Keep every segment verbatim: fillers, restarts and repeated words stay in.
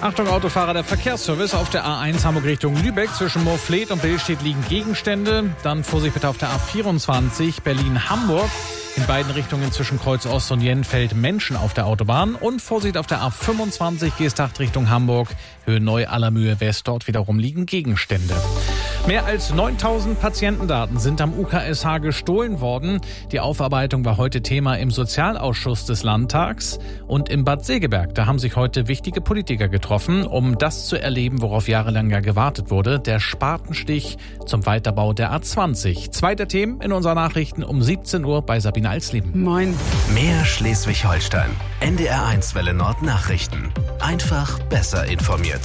Achtung Autofahrer, der Verkehrsservice auf der A eins Hamburg Richtung Lübeck. Zwischen Moorfleet und Billstedt liegen Gegenstände. Dann Vorsicht bitte auf der A vierundzwanzig Berlin-Hamburg. In beiden Richtungen zwischen Kreuz Ost und Jenfeld Menschen auf der Autobahn. Und Vorsicht auf der A fünfundzwanzig Geesthacht Richtung Hamburg. Höhe Neu-Allermühe West. Dort wiederum liegen Gegenstände. Mehr als neuntausend Patientendaten sind am U K S H gestohlen worden. Die Aufarbeitung war heute Thema im Sozialausschuss des Landtags. Und im Bad Segeberg, da haben sich heute wichtige Politiker getroffen, um das zu erleben, worauf jahrelang ja gewartet wurde. Der Spatenstich zum Weiterbau der A zwanzig. Zweite Themen in unseren Nachrichten um siebzehn Uhr bei Sabine Alsleben. Moin. Mehr Schleswig-Holstein. N D R eins Welle Nord Nachrichten. Einfach besser informiert.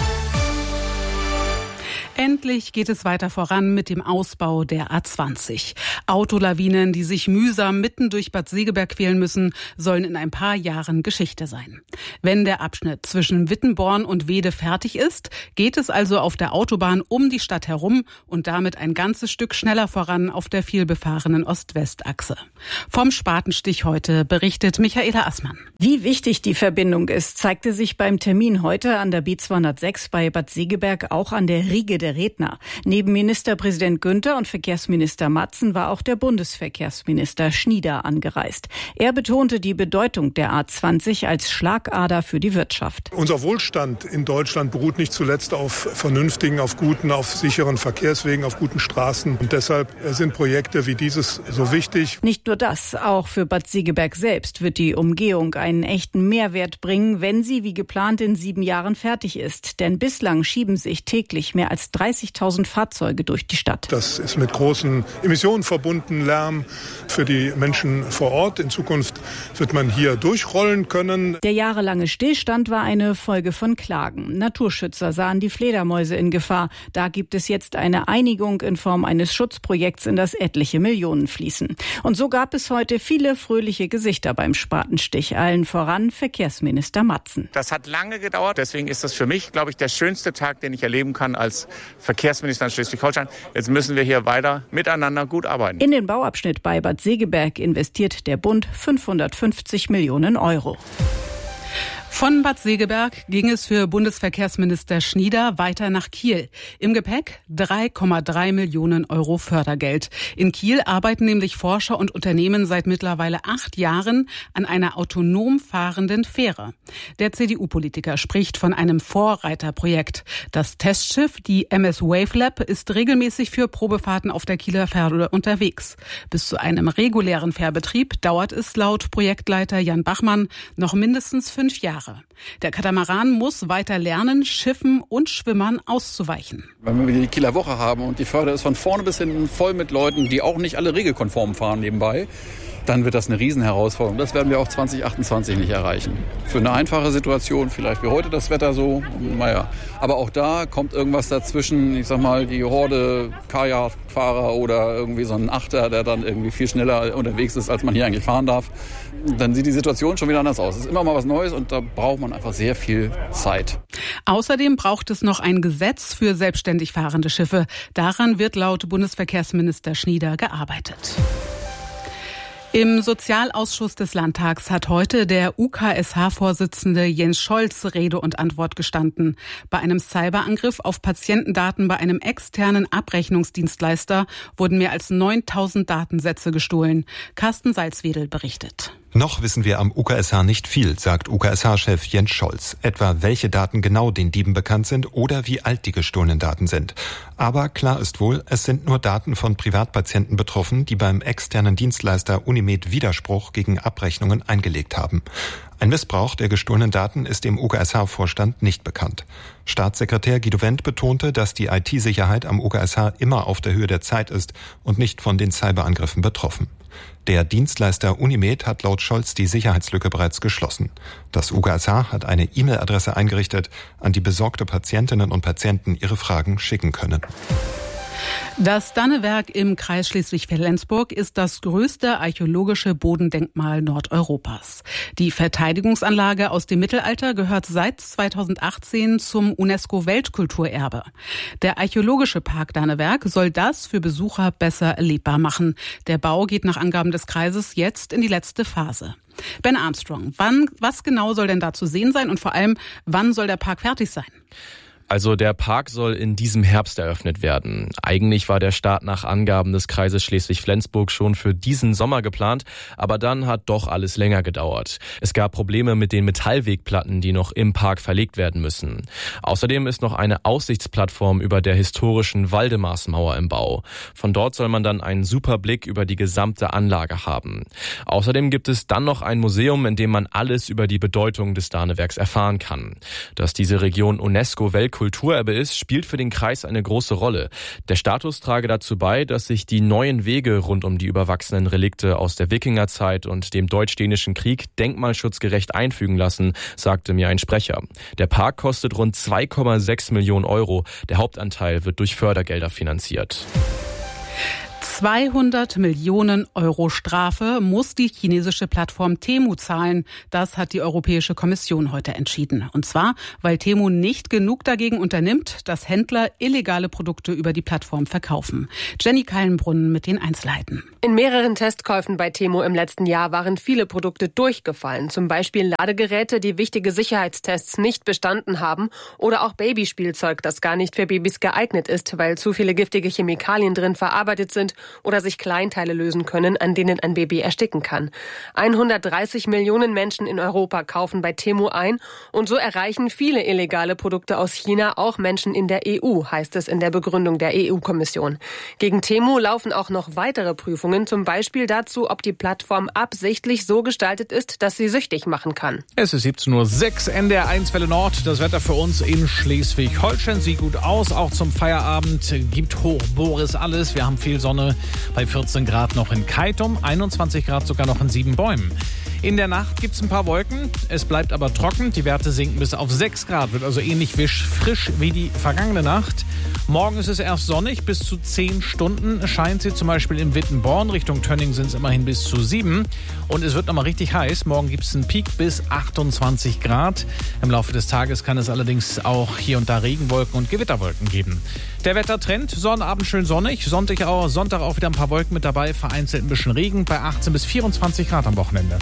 Endlich geht es weiter voran mit dem Ausbau der A zwanzig. Autolawinen, die sich mühsam mitten durch Bad Segeberg quälen müssen, sollen in ein paar Jahren Geschichte sein. Wenn der Abschnitt zwischen Wittenborn und Weede fertig ist, geht es also auf der Autobahn um die Stadt herum und damit ein ganzes Stück schneller voran auf der vielbefahrenen Ost-West-Achse. Vom Spatenstich heute berichtet Michaela Assmann. Wie wichtig die Verbindung ist, zeigte sich beim Termin heute an der B zweihundertsechs bei Bad Segeberg auch an der Riege der Redner. Neben Ministerpräsident Günther und Verkehrsminister Matzen war auch der Bundesverkehrsminister Schnieder angereist. Er betonte die Bedeutung der A zwanzig als Schlagader für die Wirtschaft. Unser Wohlstand in Deutschland beruht nicht zuletzt auf vernünftigen, auf guten, auf sicheren Verkehrswegen, auf guten Straßen. Und deshalb sind Projekte wie dieses so wichtig. Nicht nur das, auch für Bad Segeberg selbst wird die Umgehung einen echten Mehrwert bringen, wenn sie wie geplant in sieben Jahren fertig ist. Denn bislang schieben sich täglich mehr als dreißigtausend Fahrzeuge durch die Stadt. Das ist mit großen Emissionen verbunden, Lärm für die Menschen vor Ort. In Zukunft wird man hier durchrollen können. Der jahrelange Stillstand war eine Folge von Klagen. Naturschützer sahen die Fledermäuse in Gefahr. Da gibt es jetzt eine Einigung in Form eines Schutzprojekts, in das etliche Millionen fließen. Und so gab es heute viele fröhliche Gesichter beim Spatenstich. Allen voran Verkehrsminister Matzen. Das hat lange gedauert. Deswegen ist das für mich, glaube ich, der schönste Tag, den ich erleben kann als Verkehrsminister in Schleswig-Holstein. Jetzt müssen wir hier weiter miteinander gut arbeiten. In den Bauabschnitt bei Bad Segeberg investiert der Bund fünfhundertfünfzig Millionen Euro. Von Bad Segeberg ging es für Bundesverkehrsminister Schnieder weiter nach Kiel. Im Gepäck drei Komma drei Millionen Euro Fördergeld. In Kiel arbeiten nämlich Forscher und Unternehmen seit mittlerweile acht Jahren an einer autonom fahrenden Fähre. Der C D U-Politiker spricht von einem Vorreiterprojekt. Das Testschiff, die M S Wavelab, ist regelmäßig für Probefahrten auf der Kieler Fähre unterwegs. Bis zu einem regulären Fährbetrieb dauert es laut Projektleiter Jan Bachmann noch mindestens fünf Jahre. Der Katamaran muss weiter lernen, Schiffen und Schwimmern auszuweichen. Wenn wir die Kieler Woche haben und die Förder ist von vorne bis hinten voll mit Leuten, die auch nicht alle regelkonform fahren nebenbei, dann wird das eine Riesenherausforderung. Das werden wir auch zwanzig achtundzwanzig nicht erreichen. Für eine einfache Situation, vielleicht wie heute das Wetter so, naja. Aber auch da kommt irgendwas dazwischen, ich sag mal, die Horde Kajakfahrer oder irgendwie so ein Achter, der dann irgendwie viel schneller unterwegs ist, als man hier eigentlich fahren darf. Dann sieht die Situation schon wieder anders aus. Es ist immer mal was Neues und da braucht man einfach sehr viel Zeit. Außerdem braucht es noch ein Gesetz für selbstständig fahrende Schiffe. Daran wird laut Bundesverkehrsminister Schnieder gearbeitet. Im Sozialausschuss des Landtags hat heute der U K S H-Vorsitzende Jens Scholz Rede und Antwort gestanden. Bei einem Cyberangriff auf Patientendaten bei einem externen Abrechnungsdienstleister wurden mehr als neuntausend Datensätze gestohlen. Carsten Salzwedel berichtet. Noch wissen wir am U K S H nicht viel, sagt U K S H-Chef Jens Scholz. Etwa welche Daten genau den Dieben bekannt sind oder wie alt die gestohlenen Daten sind. Aber klar ist wohl, es sind nur Daten von Privatpatienten betroffen, die beim externen Dienstleister Unimed Widerspruch gegen Abrechnungen eingelegt haben. Ein Missbrauch der gestohlenen Daten ist dem U K S H-Vorstand nicht bekannt. Staatssekretär Guido Wendt betonte, dass die I T-Sicherheit am U K S H immer auf der Höhe der Zeit ist und nicht von den Cyberangriffen betroffen. Der Dienstleister Unimed hat laut Scholz die Sicherheitslücke bereits geschlossen. Das U K S H hat eine E-Mail-Adresse eingerichtet, an die besorgte Patientinnen und Patienten ihre Fragen schicken können. Das Dannewerk im Kreis Schleswig-Flensburg ist das größte archäologische Bodendenkmal Nordeuropas. Die Verteidigungsanlage aus dem Mittelalter gehört seit zweitausendachtzehn zum UNESCO-Weltkulturerbe. Der archäologische Park Dannewerk soll das für Besucher besser erlebbar machen. Der Bau geht nach Angaben des Kreises jetzt in die letzte Phase. Ben Armstrong, wann, was genau soll denn da zu sehen sein und vor allem, wann soll der Park fertig sein? Also der Park soll in diesem Herbst eröffnet werden. Eigentlich war der Start nach Angaben des Kreises Schleswig-Flensburg schon für diesen Sommer geplant, aber dann hat doch alles länger gedauert. Es gab Probleme mit den Metallwegplatten, die noch im Park verlegt werden müssen. Außerdem ist noch eine Aussichtsplattform über der historischen Waldemarsmauer im Bau. Von dort soll man dann einen super Blick über die gesamte Anlage haben. Außerdem gibt es dann noch ein Museum, in dem man alles über die Bedeutung des Dannewerks erfahren kann. Dass diese Region UNESCO-Weltkulturerbe Kulturerbe ist, spielt für den Kreis eine große Rolle. Der Status trage dazu bei, dass sich die neuen Wege rund um die überwachsenen Relikte aus der Wikingerzeit und dem Deutsch-Dänischen Krieg denkmalschutzgerecht einfügen lassen, sagte mir ein Sprecher. Der Park kostet rund zwei Komma sechs Millionen Euro. Der Hauptanteil wird durch Fördergelder finanziert. zweihundert Millionen Euro Strafe muss die chinesische Plattform Temu zahlen. Das hat die Europäische Kommission heute entschieden. Und zwar, weil Temu nicht genug dagegen unternimmt, dass Händler illegale Produkte über die Plattform verkaufen. Jenny Kallenbrunn mit den Einzelheiten. In mehreren Testkäufen bei Temu im letzten Jahr waren viele Produkte durchgefallen. Zum Beispiel Ladegeräte, die wichtige Sicherheitstests nicht bestanden haben, oder auch Babyspielzeug, das gar nicht für Babys geeignet ist, weil zu viele giftige Chemikalien drin verarbeitet sind oder sich Kleinteile lösen können, an denen ein Baby ersticken kann. hundertdreißig Millionen Menschen in Europa kaufen bei Temu ein und so erreichen viele illegale Produkte aus China auch Menschen in der E U, heißt es in der Begründung der E U-Kommission. Gegen Temu laufen auch noch weitere Prüfungen, zum Beispiel dazu, ob die Plattform absichtlich so gestaltet ist, dass sie süchtig machen kann. Es ist siebzehn Uhr sechs, N D R eins Welle Nord. Das Wetter für uns in Schleswig-Holstein sieht gut aus, auch zum Feierabend gibt hoch Boris alles. Wir haben viel Sonne. Bei vierzehn Grad noch in Keitum, einundzwanzig Grad sogar noch in Siebenbäumen. In der Nacht gibt es ein paar Wolken, es bleibt aber trocken. Die Werte sinken bis auf sechs Grad, wird also ähnlich frisch wie die vergangene Nacht. Morgen ist es erst sonnig, bis zu zehn Stunden scheint sie, zum Beispiel in Wittenborn. Richtung Tönning sind es immerhin bis zu sieben. Und es wird nochmal richtig heiß. Morgen gibt es einen Peak bis achtundzwanzig Grad. Im Laufe des Tages kann es allerdings auch hier und da Regenwolken und Gewitterwolken geben. Der Wettertrend, Sonnabend schön sonnig, Sonntag auch, Sonntag auch wieder ein paar Wolken mit dabei, vereinzelt ein bisschen Regen bei achtzehn bis vierundzwanzig Grad am Wochenende.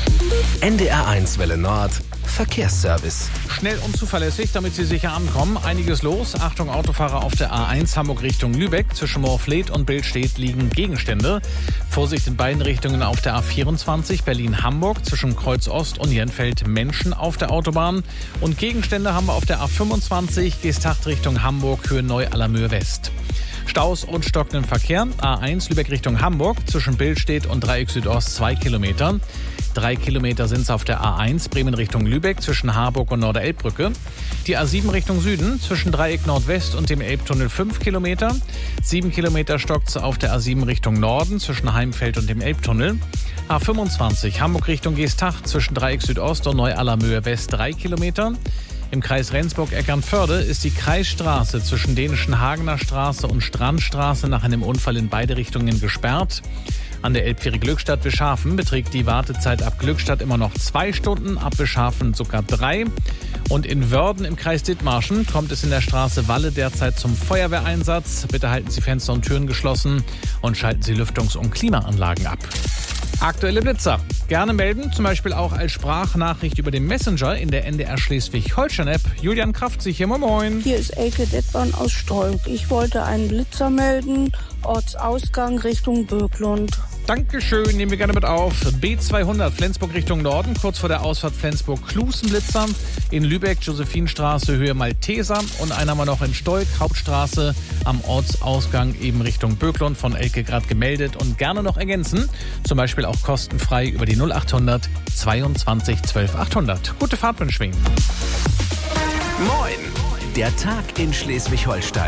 N D R eins Welle Nord, Verkehrsservice. Schnell und zuverlässig, damit Sie sicher ankommen. Einiges los. Achtung, Autofahrer auf der A eins Hamburg Richtung Lübeck. Zwischen Moorfleet und Billstedt liegen Gegenstände. Vorsicht in beiden Richtungen auf der A vierundzwanzig Berlin-Hamburg. Zwischen Kreuz Ost und Jenfeld Menschen auf der Autobahn. Und Gegenstände haben wir auf der A fünfundzwanzig Geesthacht Richtung Hamburg, Höhe Neu-Allermöhe West. Staus und stockenden Verkehr. A eins Lübeck Richtung Hamburg. Zwischen Billstedt und Dreieck Südost zwei Kilometer. Drei Kilometer sind es auf der A eins Bremen Richtung Lübeck zwischen Harburg und Norderelbbrücke. Die A sieben Richtung Süden zwischen Dreieck Nordwest und dem Elbtunnel fünf Kilometer. Sieben Kilometer stockt es auf der A sieben Richtung Norden zwischen Heimfeld und dem Elbtunnel. A fünfundzwanzig Hamburg Richtung Geesthacht zwischen Dreieck Südost und Neu-Allermöhe West drei Kilometer. Im Kreis Rendsburg-Eckernförde ist die Kreisstraße zwischen Dänischen Hagener Straße und Strandstraße nach einem Unfall in beide Richtungen gesperrt. An der Elbfähre Glückstadt-Wischhafen beträgt die Wartezeit ab Glückstadt immer noch zwei Stunden, ab Wischhafen sogar drei. Und in Wörden im Kreis Dithmarschen kommt es in der Straße Walle derzeit zum Feuerwehreinsatz. Bitte halten Sie Fenster und Türen geschlossen und schalten Sie Lüftungs- und Klimaanlagen ab. Aktuelle Blitzer. Gerne melden, zum Beispiel auch als Sprachnachricht über den Messenger in der N D R Schleswig-Holstein-App. Julian Kraft, sich hier, moin moin. Hier ist Elke Detborn aus Strolk. Ich wollte einen Blitzer melden, Ortsausgang Richtung Böklund. Dankeschön, nehmen wir gerne mit auf. B zweihundert Flensburg Richtung Norden, kurz vor der Ausfahrt Flensburg-Klusenblitzer. In Lübeck, Josephinstraße, Höhe Malteser. Und einen haben wir noch in Stolk, Hauptstraße, am Ortsausgang eben Richtung Böklund, von Elke gerade gemeldet. Und gerne noch ergänzen, zum Beispiel auch kostenfrei über die null achthundert zweiundzwanzig zwölf achthundert. Gute Fahrt wünschen wir Ihnen. Moin, der Tag in Schleswig-Holstein.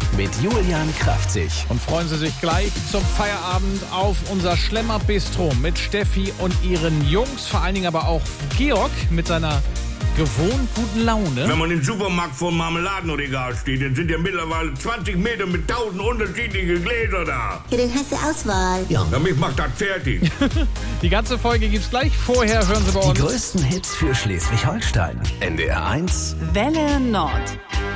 mit Julian Kraftzig. Und freuen Sie sich gleich zum Feierabend auf unser Schlemmer-Bistro mit Steffi und ihren Jungs, vor allen Dingen aber auch Georg mit seiner gewohnt guten Laune. Wenn man im Supermarkt vor dem Marmeladenregal steht, dann sind ja mittlerweile zwanzig Meter mit tausend unterschiedliche Gläser da. Ja, dann hast du Auswahl. Ja. Na, mich macht das fertig. Die ganze Folge gibt's gleich. Vorher hören Sie bei uns Die größten Hits für Schleswig-Holstein. N D R eins. Welle Nord.